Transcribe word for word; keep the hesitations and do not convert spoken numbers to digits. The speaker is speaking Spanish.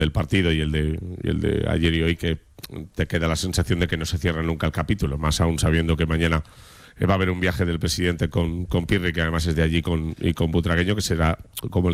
del partido y el de, y el de ayer y hoy, que te queda la sensación de que no se cierra nunca el capítulo, más aún sabiendo que mañana va a haber un viaje del presidente con, con Pirri, que además es de allí, con, y con Butragueño, que será como el